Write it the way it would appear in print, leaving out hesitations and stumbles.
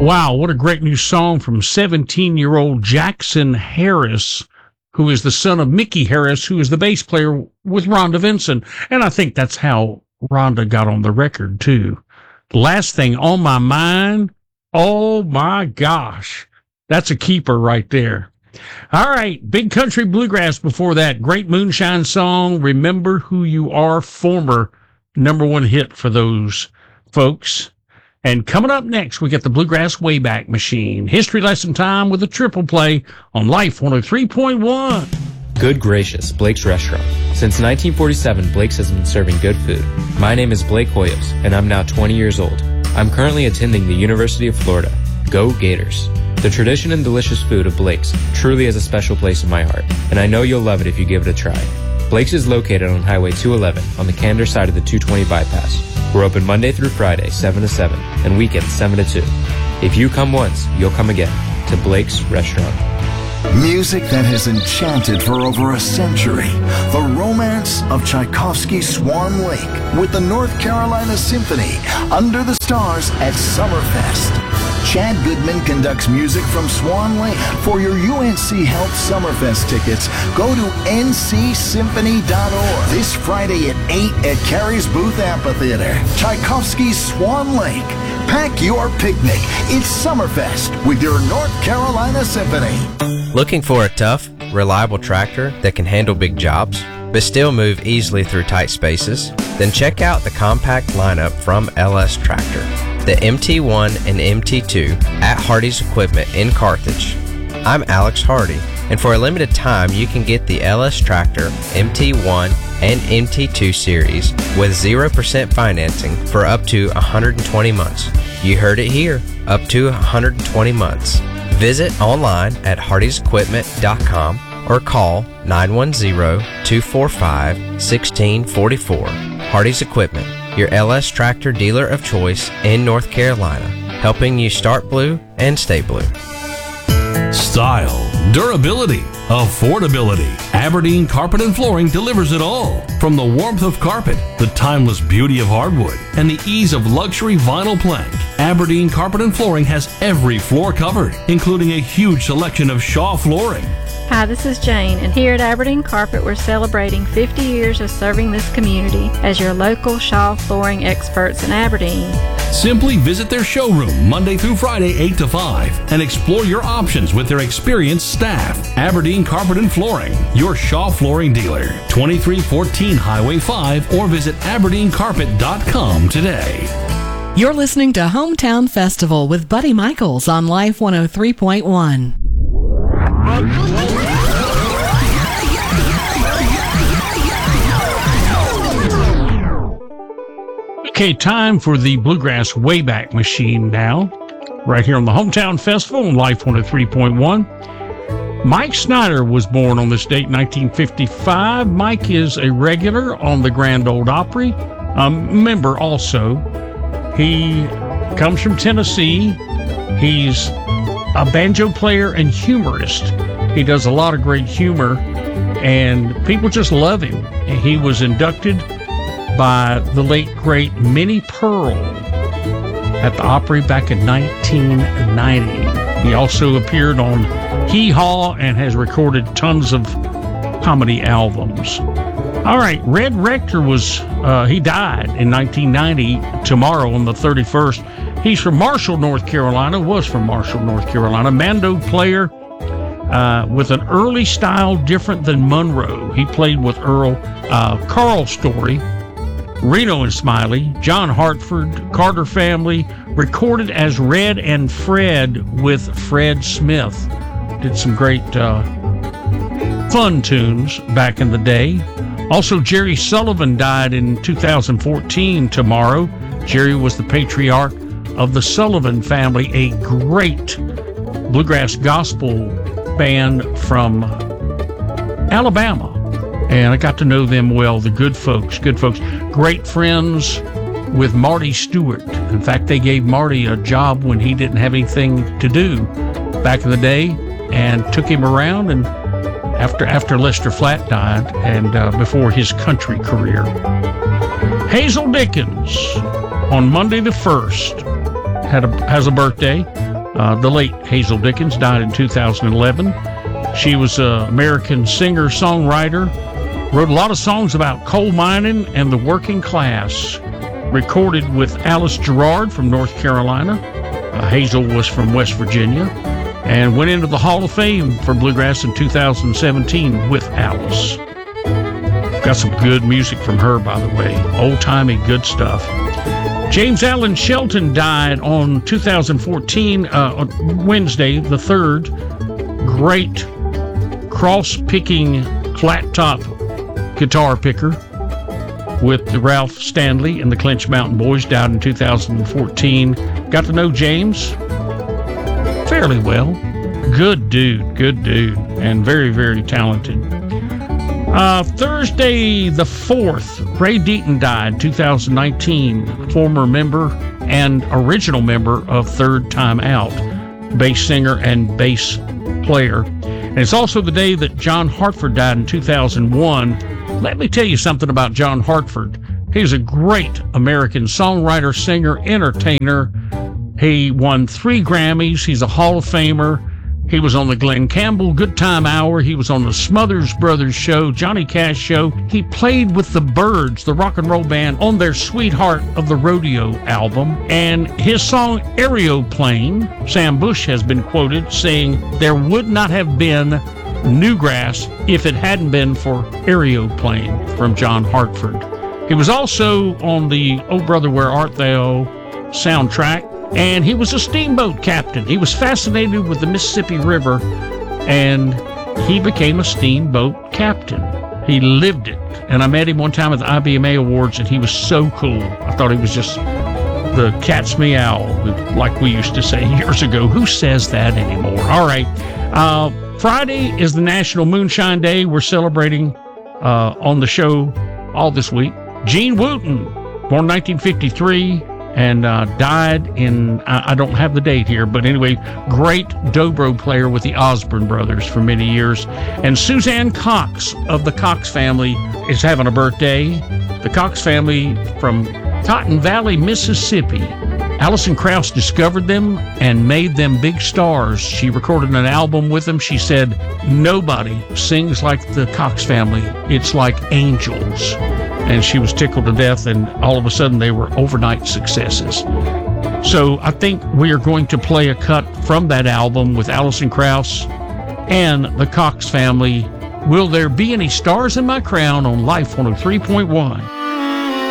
Wow, what a great new song from 17-year-old Jackson Harris, who is the son of Mickey Harris, who is the bass player with Rhonda Vincent. And I think that's how Rhonda got on the record, too. Last Thing on My Mind. Oh, my gosh. That's a keeper right there. All right, Big Country Bluegrass before that. Great moonshine song, Remember Who You Are, former #1 hit for those folks. And coming up next, we get the Bluegrass Wayback Machine. History lesson time with a triple play on Life 103.1. Good gracious, Blake's Restaurant. Since 1947, Blake's has been serving good food. My name is Blake Hoyos, and I'm now 20 years old. I'm currently attending the University of Florida. Go Gators! The tradition and delicious food of Blake's truly has a special place in my heart, and I know you'll love it if you give it a try. Blake's is located on Highway 211 on the Candor side of the 220 bypass. We're open Monday through Friday, 7 to 7, and weekends, 7 to 2. If you come once, you'll come again to Blake's Restaurant. Music that has enchanted for over a century. The romance of Tchaikovsky's Swan Lake with the North Carolina Symphony under the stars at Summerfest. Chad Goodman conducts music from Swan Lake. For your UNC Health Summerfest tickets, go to ncsymphony.org. This Friday at 8 at Carey's Booth Amphitheater. Tchaikovsky's Swan Lake. Pack your picnic. It's Summerfest with your North Carolina Symphony. Looking for a tough, reliable tractor that can handle big jobs, but still move easily through tight spaces? Then check out the compact lineup from LS Tractor. The MT1 and MT2 at Hardy's Equipment in Carthage. I'm Alex Hardy, and for a limited time you can get the LS Tractor MT1 and MT2 series with 0% financing for up to 120 months. You heard it here, up to 120 months. Visit online at hardysequipment.com or call 910-245-1644. Hardy's Equipment, your LS Tractor dealer of choice in North Carolina, helping you start blue and stay blue. Style, durability, affordability. Aberdeen Carpet and Flooring delivers it all. From the warmth of carpet, the timeless beauty of hardwood, and the ease of luxury vinyl plank, Aberdeen Carpet and Flooring has every floor covered, including a huge selection of Shaw flooring. Hi, this is Jane, and here at Aberdeen Carpet, we're celebrating 50 years of serving this community as your local Shaw flooring experts in Aberdeen. Simply visit their showroom Monday through Friday, 8 to 5, and explore your options with their experienced staff. Aberdeen Carpet and Flooring, your Shaw flooring dealer. 2314 Highway 5, or visit aberdeencarpet.com today. You're listening to Hometown Festival with Buddy Michaels on Life 103.1. Okay, time for the Bluegrass Wayback Machine now, right here on the Hometown Festival on Life 103.1. Mike Snyder was born on this date, 1955. Mike is a regular on the Grand Ole Opry, a member also. He comes from Tennessee. He's a banjo player and humorist. He does a lot of great humor, and people just love him. He was inducted by the late, great Minnie Pearl at the Opry back in 1990. He also appeared on Hee Haw and has recorded tons of comedy albums. All right, Red Rector he died in 1990, tomorrow on the 31st. He's from Marshall, North Carolina, Mando player with an early style different than Monroe. He played with Carl Story, Reno and Smiley, John Hartford, Carter Family, recorded as Red and Fred with Fred Smith. Did some great fun tunes back in the day. Also, Jerry Sullivan died in 2014 tomorrow. Jerry was the patriarch of the Sullivan Family, a great bluegrass gospel band from Alabama. And I got to know them well, the good folks. Great friends with Marty Stewart. In fact, they gave Marty a job when he didn't have anything to do back in the day and took him around and after Lester Flatt died and before his country career. Hazel Dickens on Monday the 1st has a birthday. The late Hazel Dickens died in 2011. She was an American singer, songwriter, wrote a lot of songs about coal mining and the working class. Recorded with Alice Gerrard from North Carolina. Hazel was from West Virginia and went into the Hall of Fame for bluegrass in 2017 with Alice. Got some good music from her, by the way. Old-timey good stuff. James Allen Shelton died on 2014, Wednesday the 3rd. Great cross-picking flat-top guitar picker with Ralph Stanley and the Clinch Mountain Boys. Died in 2014. Got to know James fairly well. Good dude, and very, very talented. Thursday the 4th, Ray Deaton died, 2019. Former member and original member of Third Time Out, bass singer and bass player. And it's also the day that John Hartford died in 2001. Let me tell you something about John Hartford. He's a great American songwriter, singer, entertainer. He won 3 Grammys. He's a Hall of Famer. He was on the Glenn Campbell Good Time Hour. He was on the Smothers Brothers show, Johnny Cash show. He played with the Byrds, the rock and roll band, on their Sweetheart of the Rodeo album. And his song Aeroplane, Sam Bush has been quoted saying, "There would not have been Newgrass if it hadn't been for Aeroplane," from John Hartford. He was also on the Oh Brother Where Art Thou soundtrack, and he was a steamboat captain. He was fascinated with the Mississippi River, and he became a steamboat captain. He lived it, and I met him one time at the IBMA Awards, and he was so cool. I thought he was just the cat's meow, like we used to say years ago. Who says that anymore? All right. Friday is the National Moonshine Day. We're celebrating on the show all this week. Gene Wooten, born 1953 and died in, I don't have the date here, but anyway, great dobro player with the Osborne Brothers for many years. And Suzanne Cox of the Cox family is having a birthday. The Cox family from Cotton Valley, Mississippi. Alison Krauss discovered them and made them big stars. She recorded an album with them. She said, "Nobody sings like the Cox family. It's like angels." And she was tickled to death, and all of a sudden they were overnight successes. So I think we are going to play a cut from that album with Alison Krauss and the Cox family. Will There Be Any Stars in My Crown on Life 103.1.